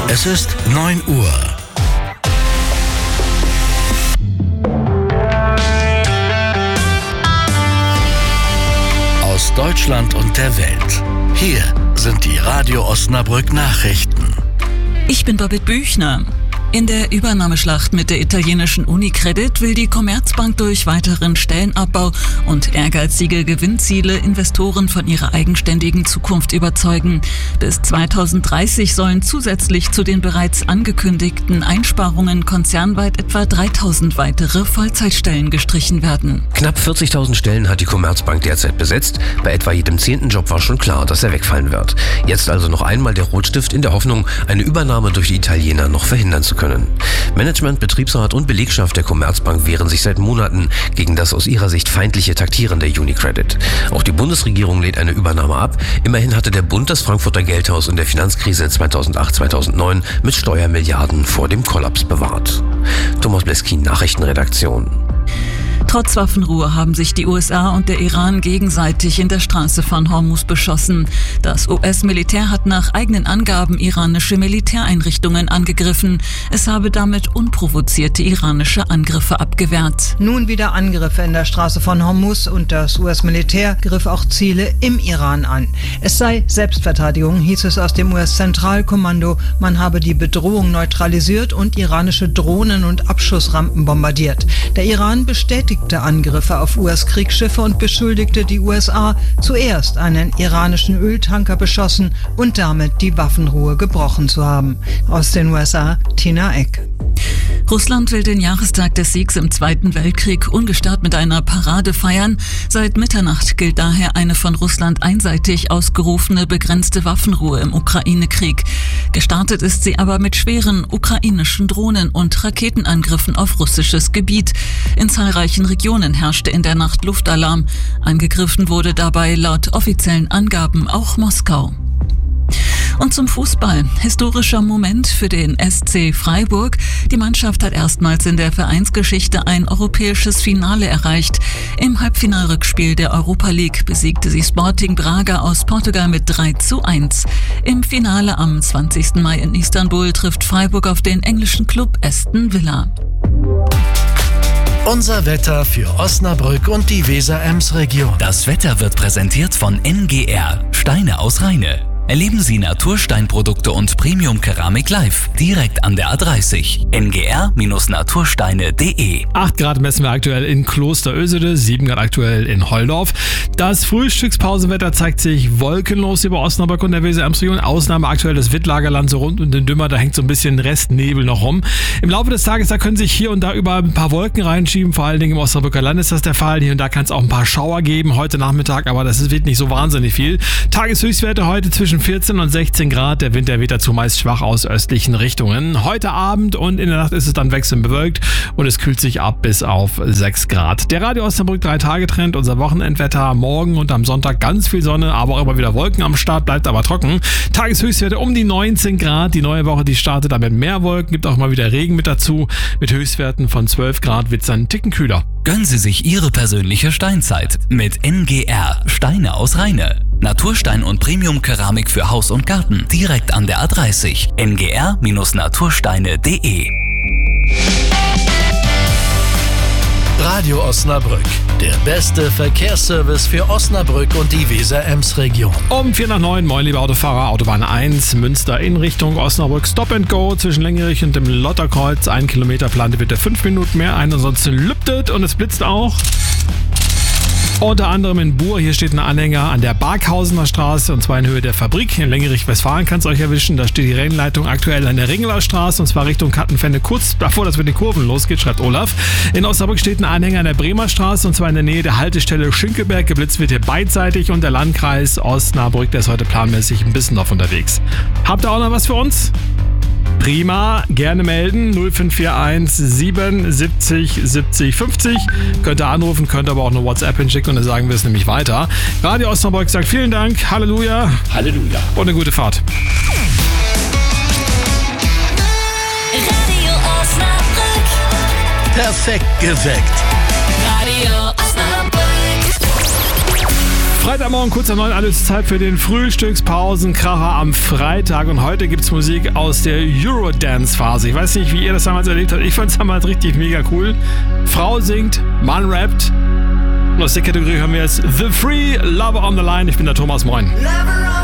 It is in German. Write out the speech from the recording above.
Es ist 9 Uhr. Aus Deutschland und der Welt. Hier sind die Radio Osnabrück Nachrichten. Ich bin Babette Büchner. In der Übernahmeschlacht mit der italienischen Unicredit will die Commerzbank durch weiteren Stellenabbau und ehrgeizige Gewinnziele Investoren von ihrer eigenständigen Zukunft überzeugen. Bis 2030 sollen zusätzlich zu den bereits angekündigten Einsparungen konzernweit etwa 3000 weitere Vollzeitstellen gestrichen werden. Knapp 40.000 Stellen hat die Commerzbank derzeit besetzt. Bei etwa jedem 10. Job war schon klar, dass er wegfallen wird. Jetzt also noch einmal der Rotstift in der Hoffnung, eine Übernahme durch die Italiener noch verhindern zu können. Management, Betriebsrat und Belegschaft der Commerzbank wehren sich seit Monaten gegen das aus ihrer Sicht feindliche Taktieren der Unicredit. Auch die Bundesregierung lehnt eine Übernahme ab. Immerhin hatte der Bund das Frankfurter Geldhaus in der Finanzkrise 2008/2009 mit Steuermilliarden vor dem Kollaps bewahrt. Thomas Bleskin, Nachrichtenredaktion. Trotz Waffenruhe haben sich die USA und der Iran gegenseitig in der Straße von Hormuz beschossen. Das US-Militär hat nach eigenen Angaben iranische Militäreinrichtungen angegriffen. Es habe damit unprovozierte iranische Angriffe abgewehrt. Nun wieder Angriffe in der Straße von Hormuz und das US-Militär griff auch Ziele im Iran an. Es sei Selbstverteidigung, hieß es aus dem US-Zentralkommando. Man habe die Bedrohung neutralisiert und iranische Drohnen und Abschussrampen bombardiert. Der Iran bestätigte Angriffe auf US-Kriegsschiffe und beschuldigte die USA, zuerst einen iranischen Öltanker beschossen und damit die Waffenruhe gebrochen zu haben. Aus den USA, Tina Eck. Russland will den Jahrestag des Siegs im Zweiten Weltkrieg ungestört mit einer Parade feiern. Seit Mitternacht gilt daher eine von Russland einseitig ausgerufene begrenzte Waffenruhe im Ukraine-Krieg. Gestartet ist sie aber mit schweren ukrainischen Drohnen- und Raketenangriffen auf russisches Gebiet. In zahlreichen Regionen herrschte in der Nacht Luftalarm. Angegriffen wurde dabei laut offiziellen Angaben auch Moskau. Und zum Fußball. Historischer Moment für den SC Freiburg. Die Mannschaft hat erstmals in der Vereinsgeschichte ein europäisches Finale erreicht. Im Halbfinalrückspiel der Europa League besiegte sie Sporting Braga aus Portugal mit 3:1. Im Finale am 20. Mai in Istanbul trifft Freiburg auf den englischen Club Aston Villa. Unser Wetter für Osnabrück und die Weser-Ems-Region. Das Wetter wird präsentiert von NGR, Steine aus Rheine. Erleben Sie Natursteinprodukte und Premium-Keramik live, direkt an der A30. ngr-natursteine.de. 8 Grad messen wir aktuell in Klosterösede, 7 Grad aktuell in Holdorf. Das Frühstückspausenwetter zeigt sich wolkenlos über Osnabrück und der Weser-Ems-Region. Ausnahme aktuell das Wittlagerland so rund um den Dümmer, da hängt so ein bisschen Restnebel noch rum. Im Laufe des Tages, da können sich hier und da überall ein paar Wolken reinschieben, vor allen Dingen im Osnabrücker Land ist das der Fall. Hier und da kann es auch ein paar Schauer geben, heute Nachmittag, aber das wird nicht so wahnsinnig viel. Tageshöchstwerte heute zwischen 14 und 16 Grad. Der Wind, der weht dazu meist schwach aus östlichen Richtungen. Heute Abend und in der Nacht ist es dann wechselnd bewölkt und es kühlt sich ab bis auf 6 Grad. Der Radio Osnabrück 3-Tage-Trend, unser Wochenendwetter. Morgen und am Sonntag ganz viel Sonne, aber auch immer wieder Wolken am Start, bleibt aber trocken. Tageshöchstwerte um die 19 Grad. Die neue Woche, die startet dann mit mehr Wolken, gibt auch mal wieder Regen mit dazu. Mit Höchstwerten von 12 Grad wird es dann einen Ticken kühler. Gönnen Sie sich Ihre persönliche Steinzeit mit NGR, Steine aus Rheine. Naturstein und Premium-Keramik für Haus und Garten, direkt an der A30. ngr-natursteine.de. Radio Osnabrück, der beste Verkehrsservice für Osnabrück und die Weser-Ems-Region. Um 8:45, moin liebe Autofahrer, Autobahn 1, Münster in Richtung Osnabrück, Stop and Go zwischen Lengerich und dem Lotterkreuz, 1 Kilometer Plante bitte 5 Minuten mehr ein, ansonsten lüftet und es blitzt auch. Unter anderem in Buhr, hier steht ein Anhänger an der Barkhausener Straße und zwar in Höhe der Fabrik. In Lengerich-Westfalen kann es euch erwischen, da steht die Rennleitung aktuell an der Ringeler Straße und zwar Richtung Kattenfende, kurz bevor das mit den Kurven losgeht, schreibt Olaf. In Osnabrück steht ein Anhänger an der Bremer Straße und zwar in der Nähe der Haltestelle Schinkelberg. Geblitzt wird hier beidseitig und der Landkreis Osnabrück, der ist heute planmäßig in Bissendorf unterwegs. Habt ihr auch noch was für uns? Prima, gerne melden, 0541 77 70 50. Könnt ihr anrufen, könnt aber auch eine WhatsApp hinschicken und dann sagen wir es nämlich weiter. Radio Osnabrück sagt vielen Dank, Halleluja. Halleluja. Und eine gute Fahrt. Radio Osnabrück. Perfekt geweckt. Radio Osnabrück. Freitagmorgen, kurz nach 9, alles Zeit für den Frühstückspausenkracher am Freitag. Und heute gibt's Musik aus der Eurodance-Phase. Ich weiß nicht, wie ihr das damals erlebt habt. Ich fand es damals richtig mega cool. Frau singt, Mann rappt. Und aus der Kategorie hören wir jetzt The Free, Lover on the Line. Ich bin der Thomas, moin.